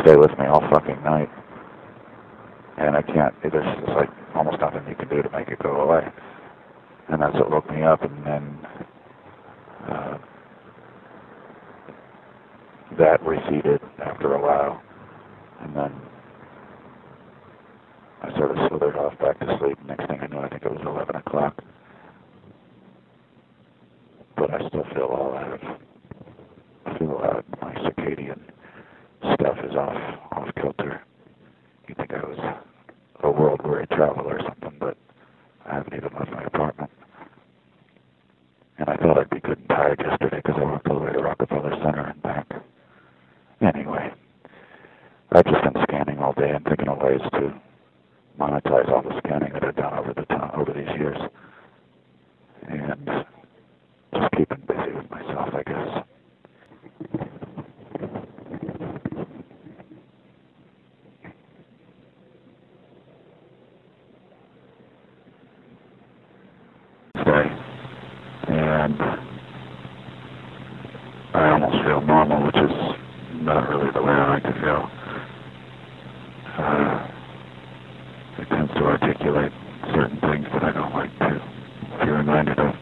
stay with me all fucking night. And I can't, there's like almost nothing you can do to make it go away. And that's what woke me up, and then that receded after a while. And then I sort of slithered off back to sleep. Next thing I knew, I think it was 11 o'clock. But I still feel all out of, my circadian stuff is off kilter. You'd think I was a world-weary traveler or something, but I haven't even left my apartment. And I thought I'd be good and tired yesterday because I walked all the way to Rockefeller Center and back. Anyway, I've just been scanning all day and thinking of ways to monetize all the scanning that I've done over these years. And just keeping busy with myself, I guess. And I almost feel normal, which is not really the way I like to feel. It tends to articulate certain things that I don't like to be reminded of.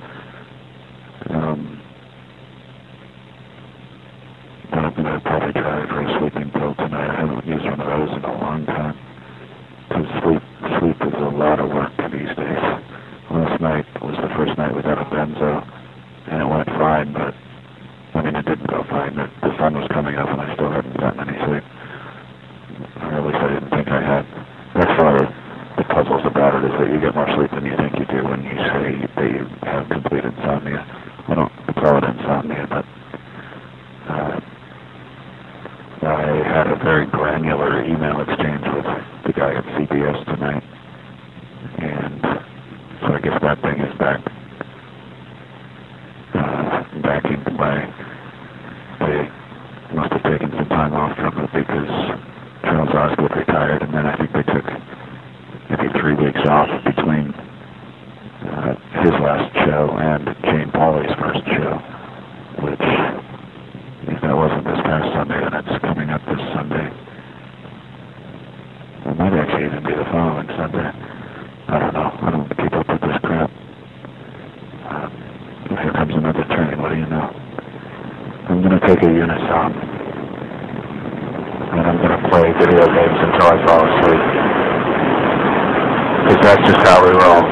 I'm going to probably try for a sleeping pill tonight. I haven't used one of those in a long time. Because sleep is a lot of work these days. Last night was the first night without a benzo, and it went fine, but, I mean, it didn't go fine. The sun was coming up, and I still hadn't gotten any sleep. Or at least I didn't think I had. That's one of the puzzles about it, is that you get more sleep than you think you do when you say that you have complete insomnia. I don't call it insomnia, but I had a very granular email exchange with the guy at CBS tonight, and so I guess that thing is back into play. They must have taken some time off from it because Charles Osgood retired, and then I think they took maybe 3 weeks off between his last show and Jane Pauley's first show, which, if that wasn't this past Sunday, then it's coming up this Sunday. It might actually even be the following Sunday. I don't know. I don't keep up with this crap. Here comes another train. What do you know? I'm going to take a Unisom. And I'm going to play video games until I fall asleep. Because that's just how we roll.